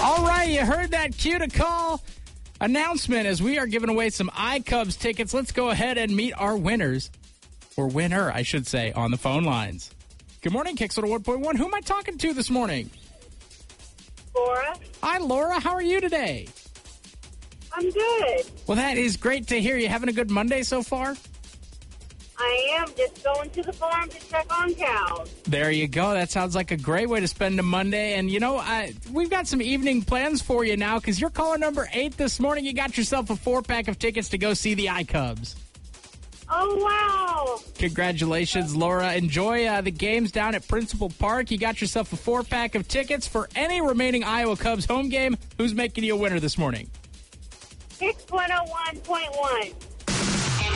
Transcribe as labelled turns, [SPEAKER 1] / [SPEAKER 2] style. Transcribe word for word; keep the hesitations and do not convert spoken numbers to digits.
[SPEAKER 1] All right, you heard that cue to call announcement as we are giving away some iCubs tickets. Let's go ahead and meet our winners, or winner, I should say, on the phone lines. Good morning, Kix one point one. Who am I talking to this morning?
[SPEAKER 2] Laura.
[SPEAKER 1] Hi, Laura. How are you today?
[SPEAKER 2] I'm good.
[SPEAKER 1] Well, that is great to hear. You having a good Monday so far?
[SPEAKER 2] I am just going to the farm to check on cows.
[SPEAKER 1] There you go. That sounds like a great way to spend a Monday. And, you know, I, we've got some evening plans for you now because you're caller number eight this morning. You got yourself a four-pack of tickets to go see the iCubs.
[SPEAKER 2] Oh, wow.
[SPEAKER 1] Congratulations, Laura. Enjoy uh, the games down at Principal Park. You got yourself a four-pack of tickets for any remaining Iowa Cubs home game. Who's making you a winner this morning?
[SPEAKER 2] Kix one oh one point one.